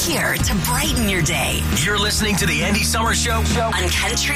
here to brighten your day. You're listening to the Andy Summers Show On Country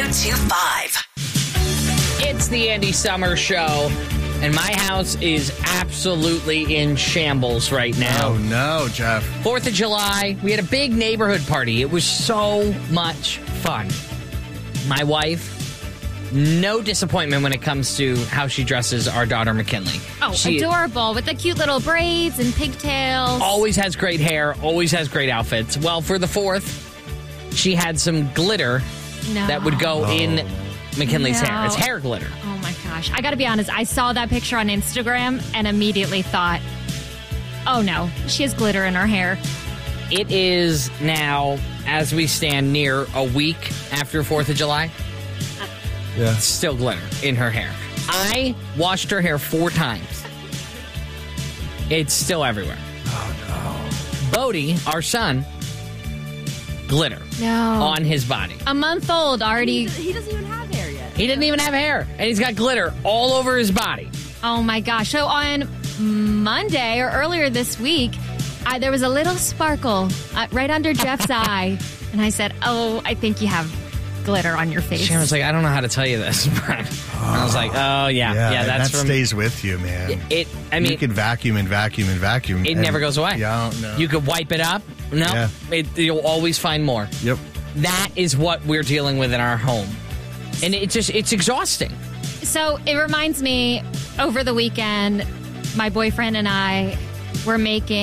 102.5. It's the Andy Summers Show, and my house is absolutely in shambles right now. Oh, no, Jeff. 4th of July, we had a big neighborhood party. It was so much fun. My wife, no disappointment when it comes to how she dresses our daughter, McKinley. Oh, She adorable, with the cute little braids and pigtails. always has great hair, always has great outfits. Well, for the 4th, she had some glitter that would go in McKinley's hair. It's hair glitter. Oh, my gosh. I got to be honest. I saw that picture on Instagram and immediately thought, oh, no, she has glitter in her hair. It is now, as we stand, near a week after 4th of July. Yeah. Still glitter in her hair. I washed her hair 4 times. It's still everywhere. Oh, no. Bodie, our son, glitter on his body. A month old already. He doesn't even have hair yet. He didn't even have hair, and he's got glitter all over his body. Oh, my gosh. So on Monday or earlier this week, there was a little sparkle right under Jeff's eye. And I said, oh, I think you have glitter on your face. Sharon's like, I don't know how to tell you this. And I was like, oh, yeah, that's that from... stays with you, man. I mean, you can vacuum and vacuum and vacuum. It never goes away. Yeah, no. You could wipe it up. No, Yeah. You'll always find more. Yep. That is what we're dealing with in our home. And it's exhausting. So it reminds me, over the weekend, my boyfriend and I were making